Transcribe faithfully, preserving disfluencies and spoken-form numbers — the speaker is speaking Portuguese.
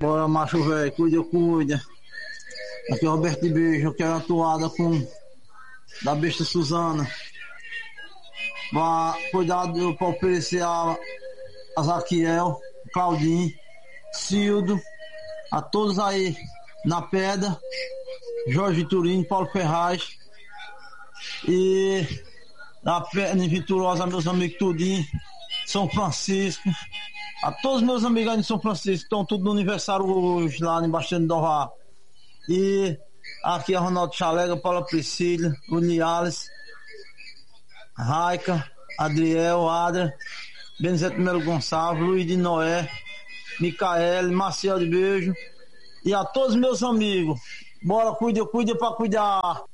Bora, macho velho, cuida, cuida. Aqui é o Roberto de Beijo, aqui é a toada com da besta Suzana. Vá, cuidado para oferecer a, a Zaquiel, Claudinho, Cildo, a todos aí na pedra, Jorge Turino, Paulo Ferraz e na pedra em Viturosa, meus amigos tudinho, São Francisco, a todos meus amigos aí de São Francisco, estão tudo no aniversário hoje lá em Baixando do Rá. E aqui é Ronaldo Chalega, Paula Priscila, Uniales, Raica, Adriel, Adra, Benizete Melo Gonçalves, Luiz de Noé, Micael, Marcial de Beijo e a todos meus amigos. Bora, cuida, cuida pra cuidar.